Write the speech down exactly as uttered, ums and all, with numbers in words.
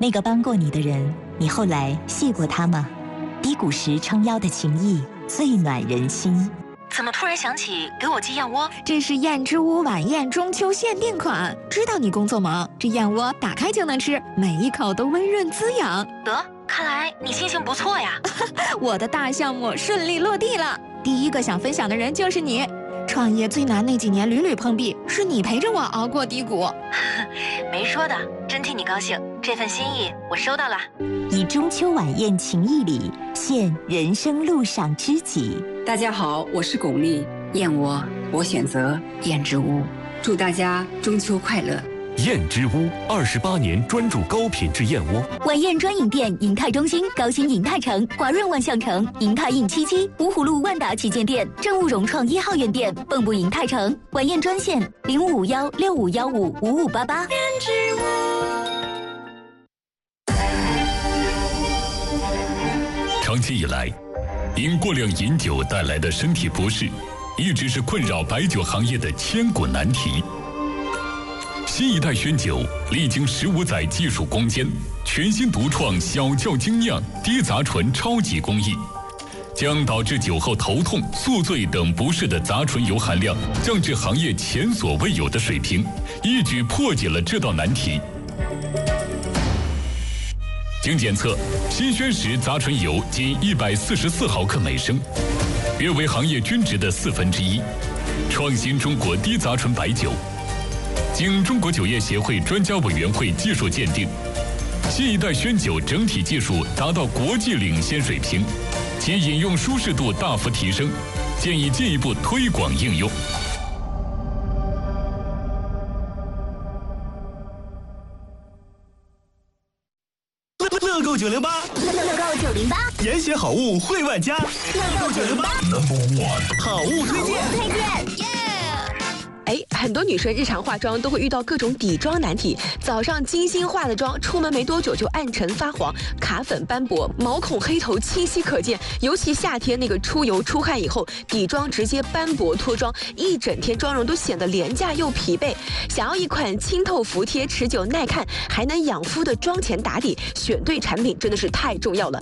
那个帮过你的人，你后来谢过他吗？低谷时撑腰的情谊，最暖人心。 怎么突然想起给我寄燕窝？ 这是燕之屋晚宴中秋限定款，知道你工作忙，这燕窝打开就能吃，每一口都温润滋养。 得，看来你心情不错呀。 我的大项目顺利落地了，第一个想分享的人就是你。创业最难那几年屡屡碰壁，是你陪着我熬过低谷。 没说的，真替你高兴，这份心意我收到了。 以中秋晚宴情谊礼，献人生路上知己。 大家好，我是巩俐，燕窝我选择燕之屋，祝大家中秋快乐。 燕之屋二十八年专注高品质燕窝。 晚宴专营店：银泰中心、高新银泰城、华润万象城、银泰印七七、芜湖路万达旗舰店、正务融创一号院店、蚌埠银泰城。晚宴专线：零五五幺六五幺五五五八八。 长期以来，因过量饮酒带来的身体不适，一直是困扰白酒行业的千古难题。新一代宣酒历经十五载技术攻坚，全新独创小窖精酿低杂醇超级工艺，将导致酒后头痛、宿醉等不适的杂醇油含量降至行业前所未有的水平，一举破解了这道难题。经检测，新宣石杂醇油仅一百四十四毫克每升，约为行业均值的四分之一，创新中国低杂醇白酒。经中国酒业协会专家委员会技术鉴定，新一代宣酒整体技术达到国际领先水平，其饮用舒适度大幅提升，建议进一步推广应用。 乐购九零八， 乐购九零八， 严选好物惠万家。乐购九零八 ，Number One， 好物推荐。 推荐。 哎，很多女生日常化妆都会遇到各种底妆难题。早上精心化的妆，出门没多久就暗沉发黄、卡粉斑驳、毛孔黑头清晰可见。尤其夏天那个出油出汗以后，底妆直接斑驳脱妆，一整天妆容都显得廉价又疲惫。想要一款清透服帖、持久耐看，还能养肤的妆前打底，选对产品真的是太重要了。